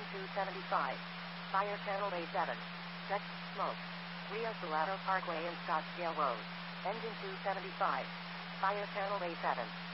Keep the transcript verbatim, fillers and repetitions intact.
Engine two seventy-five. Fire channel A seven. Check. Smoke. Rio Salado Parkway and Scottsdale Road. Engine two seventy-five. Fire channel A seven.